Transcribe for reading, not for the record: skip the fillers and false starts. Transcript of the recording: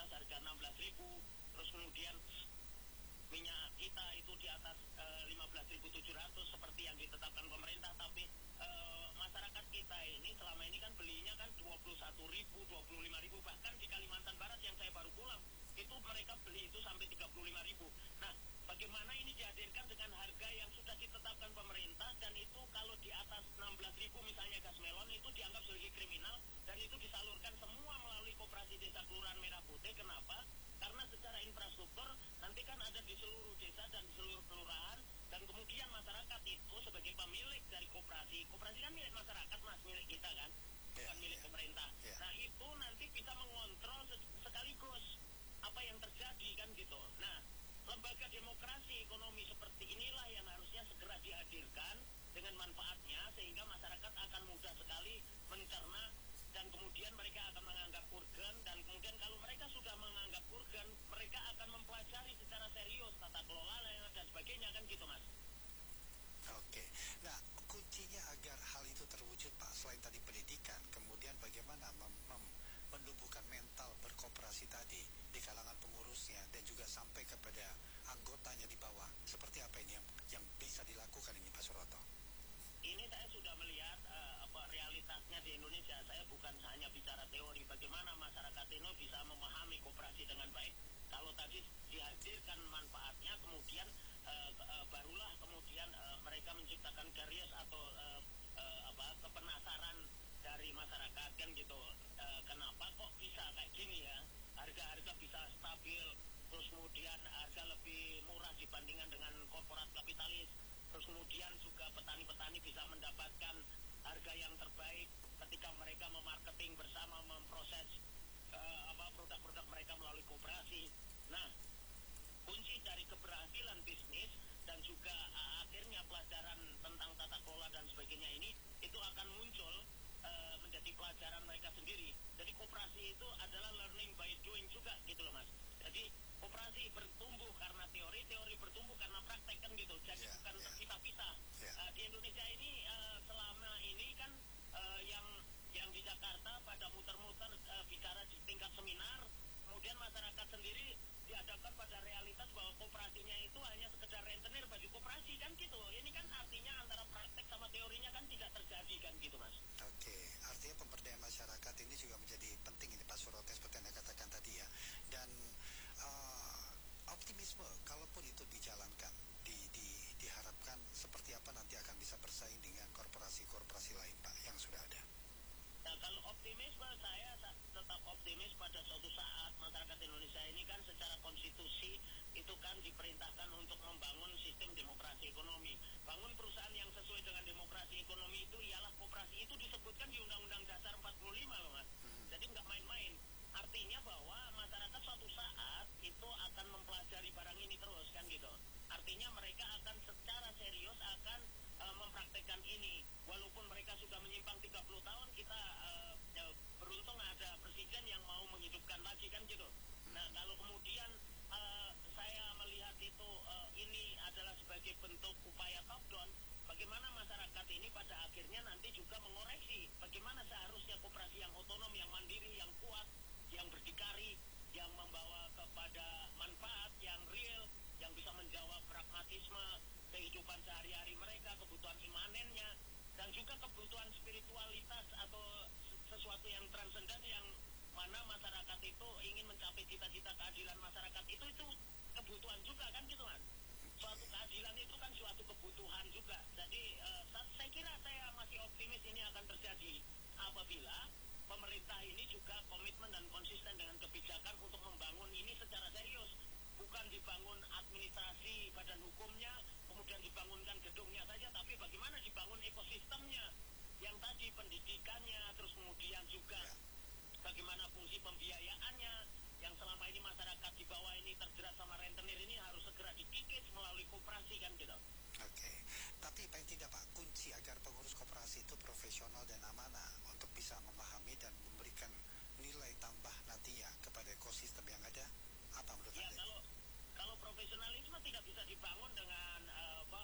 atas harga 16.000, terus kemudian minyak kita itu di atas 15.700 seperti yang ditetapkan pemerintah, tapi masyarakat kita ini selama ini kan belinya kan 21.000, 25.000, bahkan di Kalimantan Barat yang saya baru pulang itu mereka beli itu sampai 35.000. Nah, bagaimana ini dihadirkan dengan harga yang sudah ditetapkan pemerintah, dan itu kalau di atas 16.000 misalnya gas melon itu dianggap sebagai kriminal, dan itu disalurkan semua melalui koperasi desa kelurahan Merah Putih. Kenapa? Karena secara infrastruktur nanti kan ada di seluruh desa dan di seluruh kelurahan, dan kemudian masyarakat itu sebagai pemilik dari koperasi kan milik masyarakat, mas, milik kita kan, bukan milik pemerintah. Nah, itu nanti bisa mengontrol sekaligus apa yang terjadi kan gitu. Nah, lembaga demokrasi ekonomi seperti inilah yang harusnya segera dihadirkan dengan manfaatnya, sehingga masyarakat akan mudah sekali mencerna, dan kemudian mereka akan menganggap urgen, dan kemudian kalau mereka sudah menganggap urgen, mereka akan mempelajari secara serius tata kelola dan sebagainya kan gitu, mas. Oke, nah kuncinya agar hal itu terwujud, Pak, selain tadi pendidikan, kemudian bagaimana menumbuhkan mental berkooperasi tadi di kalangan pengurusnya dan juga sampai kepada anggotanya di bawah. Seperti apa ini yang bisa dilakukan ini, Pak Suroto? Ini saya sudah melihat realitasnya di Indonesia. Saya bukan hanya bicara teori, bagaimana masyarakat ini bisa memahami koperasi dengan baik. Kalau tadi dihadirkan manfaatnya, kemudian barulah kemudian mereka menciptakan curious atau kepenasaran dari masyarakat kan gitu. Kenapa kok bisa kayak gini ya? Harga-harga bisa stabil, terus kemudian harga lebih murah dibandingkan dengan korporat kapitalis. Terus kemudian juga petani-petani bisa mendapatkan harga yang terbaik ketika mereka memarketing bersama, memproses produk-produk mereka melalui koperasi. Nah, kunci dari keberhasilan bisnis dan juga akhirnya pelajaran tentang tata kelola dan sebagainya ini itu akan muncul menjadi pelajaran mereka sendiri. Jadi koperasi itu adalah learning by doing juga gitu loh, mas. Jadi koperasi bertumbuh karena teori bertumbuh karena praktek kan gitu. Jadi bukan terpisah-pisah. Di Indonesia ini selama ini kan yang di Jakarta pada muter-muter bicara di tingkat seminar, kemudian masyarakat sendiri dihadapkan pada realitas bahwa koperasinya itu hanya sekedar rentenir bagi koperasi kan gitu. Ini kan artinya antara praktek sama teorinya kan tidak terjadi kan gitu, mas. Oke, artinya pemberdayaan masyarakat ini juga menjadi penting ini, Pak Suroto, seperti Anda katakan tadi ya. Dan optimisme kalaupun itu dijalankan diharapkan seperti apa nanti akan bisa bersaing dengan korporasi-korporasi lain, Pak, yang sudah ada. Nah, kalau optimisme, saya tetap optimis pada suatu saat masyarakat Indonesia ini kan secara konstitusi itu kan diperintahkan untuk membangun sistem demokrasi ekonomi. Bangun perusahaan yang sesuai dengan demokrasi ekonomi itu ialah koperasi, itu disebutkan di Undang-Undang Dasar 45 loh, mas. Jadi nggak main-main. Artinya bahwa masyarakat suatu saat itu akan mempelajari barang ini terus kan gitu. Artinya mereka akan secara serius akan mempraktekkan ini. Walaupun mereka sudah menyimpang 30 tahun, kita beruntung ada presiden yang mau menghidupkan lagi kan gitu. Nah, kalau kemudian saya melihat itu ini adalah sebagai bentuk upaya top down, bagaimana masyarakat ini pada akhirnya nanti juga mengoreksi bagaimana seharusnya koperasi yang otonom, yang mandiri, yang kuat, yang berdikari, yang membawa kepada manfaat yang real, yang bisa menjawab pragmatisme kehidupan sehari-hari mereka, kebutuhan imanennya, dan juga kebutuhan spiritualitas atau sesuatu yang transenden, yang mana masyarakat itu ingin mencapai cita-cita keadilan masyarakat itu kebutuhan juga kan gitu, mas. Suatu keadilan itu kan suatu kebutuhan juga. Jadi saya kira saya masih optimis ini akan terjadi apabila pemerintah ini juga komitmen dan konsisten dengan kebijakan untuk membangun ini secara serius. Bukan dibangun administrasi badan hukumnya, kemudian dibangunkan gedungnya saja, tapi bagaimana dibangun ekosistemnya, yang tadi pendidikannya, terus kemudian juga bagaimana fungsi pembiayaannya, yang selama ini masyarakat di bawah ini terjerat sama rentenir ini harus segera dikikis melalui koperasi kan gitu. Oke, tapi paling tidak, Pak, kunci agar pengurus koperasi itu profesional dan amanah untuk bisa memahami dan memberikan nilai tambah nantinya kepada ekosistem yang ada, apa menurut Anda? Kalau profesionalisme tidak bisa dibangun dengan